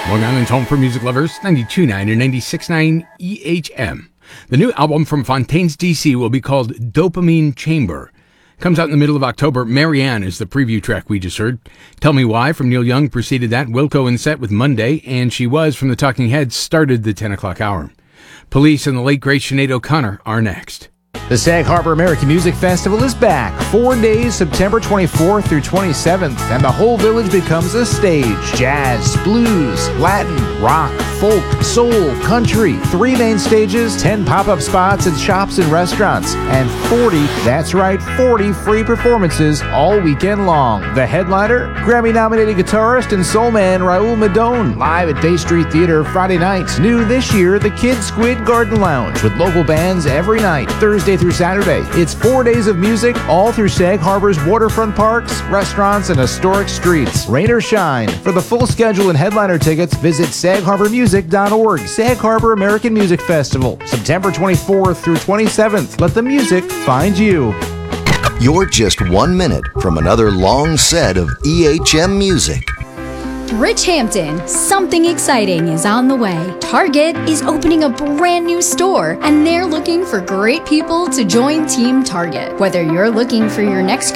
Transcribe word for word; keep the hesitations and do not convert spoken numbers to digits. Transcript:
Long Island's home for music lovers, ninety-two point nine and ninety-six point nine E H M. The new album from Fontaines D C will be called Dopamine Chamber. Comes out in the middle of October. Marianne is the preview track we just heard. Tell Me Why from Neil Young preceded that. Wilco and Set with Monday, and She Was from the Talking Heads started the ten o'clock hour. Police and the late great Sinead O'Connor are next. The Sag Harbor American Music Festival is back. Four days, September twenty-fourth through twenty-seventh, and the whole village becomes a stage. Jazz, blues, Latin, rock, folk, soul, country. Three main stages, ten pop-up spots at shops and restaurants, and forty, that's right, forty free performances all weekend long. The headliner, Grammy-nominated guitarist and soul man Raul Madone, live at Bay Street Theater Friday nights. New this year, the Kid Squid Garden Lounge with local bands every night, Thursday through Saturday. It's four days of music all through Sag Harbor's waterfront parks, restaurants, and historic streets. Rain or shine. For the full schedule and headliner tickets, visit sag harbor music dot org. Sag Harbor American Music Festival, September twenty-fourth through twenty-seventh. Let the music find you. You're just one minute from another long set of E H M music. Bridgehampton, something exciting is on the way. Target is opening a brand new store, and they're looking for great people to join Team Target. Whether you're looking for your next